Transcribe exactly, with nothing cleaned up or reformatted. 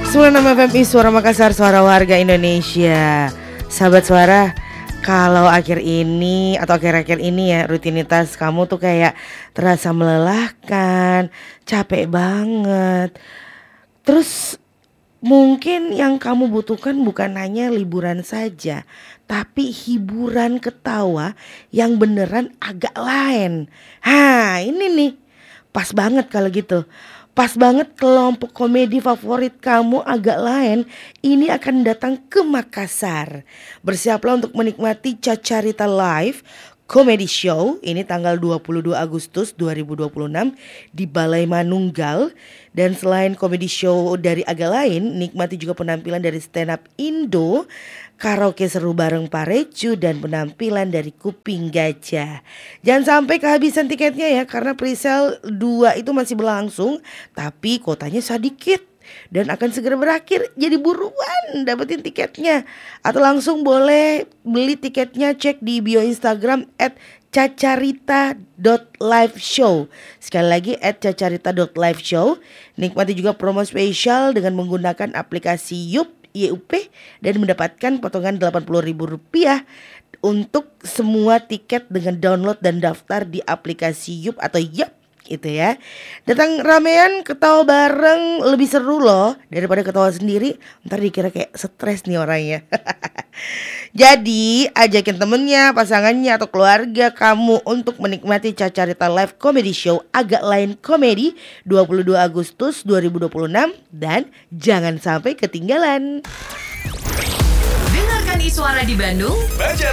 sembilan puluh enam F M I Suara Makassar, suara warga Indonesia. Sahabat suara, kalau akhir ini atau akhir-akhir ini ya rutinitas kamu tuh kayak terasa melelahkan, capek banget. Terus mungkin yang kamu butuhkan bukan hanya liburan saja, tapi hiburan ketawa yang beneran agak lain. Hah, ini nih pas banget kalau gitu. Pas banget kelompok komedi favorit kamu agak lain ini akan datang ke Makassar. Bersiaplah untuk menikmati Cacarita Live Comedy Show ini tanggal dua puluh dua Agustus dua ribu dua puluh enam di Balai Manunggal. Dan selain komedi show dari agak lain, nikmati juga penampilan dari stand up Indo, karaoke seru bareng Parecu, dan penampilan dari Kuping Gajah. Jangan sampai kehabisan tiketnya ya, karena presale dua itu masih berlangsung, tapi kotanya sedikit dan akan segera berakhir. Jadi buruan dapetin tiketnya, atau langsung boleh beli tiketnya, cek di bio Instagram at cacarita dot live show. Sekali lagi at cacarita dot live show. Nikmati juga promo spesial dengan menggunakan aplikasi Yup Y U P dan mendapatkan potongan delapan puluh ribu rupiah untuk semua tiket dengan download dan daftar di aplikasi Yup atau Yup itu ya. Datang ramean, ketawa bareng lebih seru loh daripada ketawa sendiri. Ntar dikira kayak stres nih orangnya. Jadi ajakin temennya, pasangannya, atau keluarga kamu untuk menikmati Cacarita Live Comedy Show agak lain komedi dua puluh dua Agustus dua ribu dua puluh enam. Dan jangan sampai ketinggalan. Dengarkan Iswara di Bandung. Baca